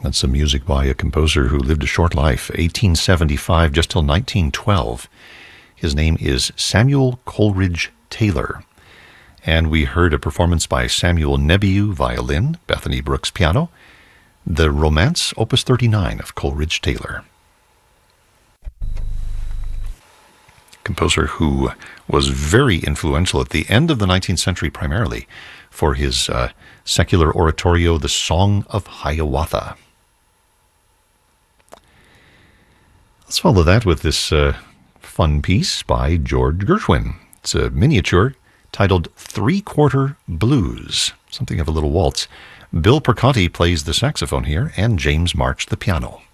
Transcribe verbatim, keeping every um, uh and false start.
That's some music by a composer who lived a short life, eighteen seventy-five just till nineteen twelve. His name is Samuel Coleridge Taylor. And we heard a performance by Samuel Nebiu, violin, Bethany Brooks, piano, the Romance, Opus thirty-nine of Coleridge Taylor. Composer who was very influential at the end of the nineteenth century primarily for his uh, secular oratorio, The Song of Hiawatha. Let's follow that with this uh, fun piece by George Gershwin. It's a miniature titled Three-Quarter Blues, something of a little waltz. Bill Perconti plays the saxophone here, and James March the piano.